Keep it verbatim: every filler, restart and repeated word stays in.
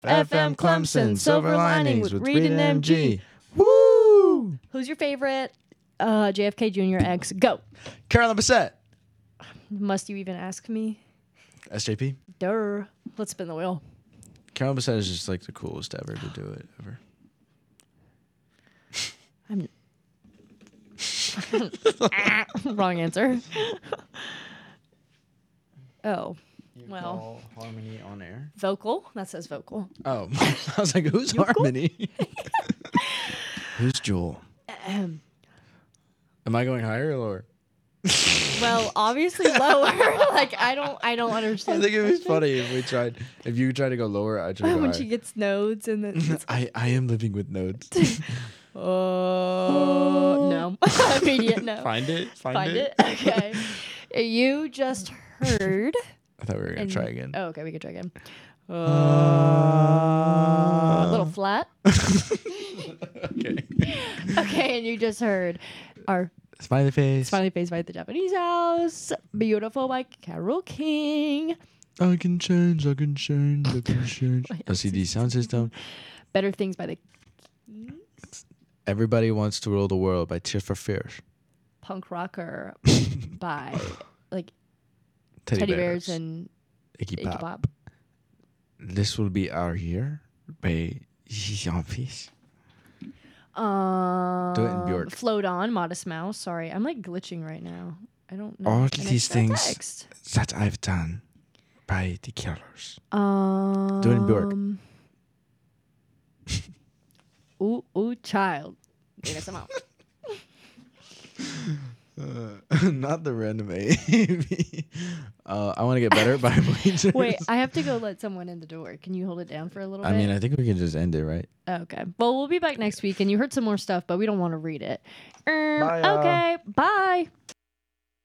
F M Clemson, Silver Linings with Reed and M G. Woo! Who's your favorite uh, J F K Junior ex? Go. Carolyn Bessette. Must you even ask me? S J P. Durr. Let's spin the wheel. Carolyn Bessette is just like the coolest ever to do it ever. I'm. Wrong answer. Oh. You Well. call Harmony on air. Vocal. That says vocal. Oh, I was like, who's Harmony? Who's Jewel? Ahem. Am I going higher or lower? Well, obviously lower. Like I don't. I don't I understand. think it'd be funny if we tried. If you try to go lower, I try to go when higher. she gets nodes and then. I I am living with nodes. Oh no! Immediate no. Find it. Find, Find it. it. Okay. You just heard. I thought we were gonna and- try again. Oh, okay. We can try again. Uh, a little flat. Okay. Okay, and you just heard our Smiley face. Smiley Face by the Japanese House. Beautiful by Carole King. I can change. I can change. I can change. L C D sound system. Better Things by the Everybody Wants to Rule the World by Tears for Fears. Punk Rocker by like Teddy, Teddy Bears. Bears and Iggy Iggy Pop. Pop. This Will Be Our Year by Jean-Fils. Um, Do it in Bjork. Float On, Modest Mouse. Sorry, I'm like glitching right now. I don't know. All And these it's that things text. that I've done by The Killers. Um, Do it in Bjork. Ooh, ooh, child. Leave us out. Uh, not the random A. uh, I want to get better by Bleachers. Wait, I have to go let someone in the door. Can you hold it down for a little I bit? mean, I think we can just end it, right? Okay. Well, we'll be back next week, and you heard some more stuff, but we don't want to read it. Um, Bye, y'all. okay. Bye.